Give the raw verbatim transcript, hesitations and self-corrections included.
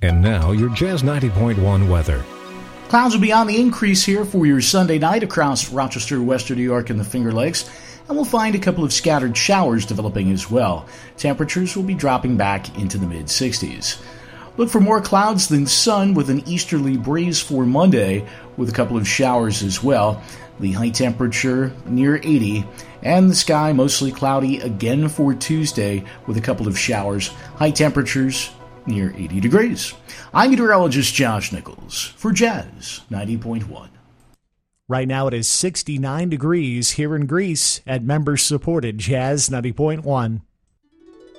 And now your Jazz ninety point one weather. Clouds will be on the increase here for your Sunday night across Rochester, Western New York, and the Finger Lakes, and we'll find a couple of scattered showers developing as well. Temperatures will be dropping back into the mid sixties. Look for more clouds than sun with an easterly breeze for Monday, with a couple of showers as well. The high temperature near eighty, and the sky mostly cloudy again for Tuesday with a couple of showers. High temperatures near eighty degrees. I'm meteorologist Josh Nichols for Jazz ninety point one. Right now it is sixty-nine degrees here in Greece at member-supported Jazz ninety point one.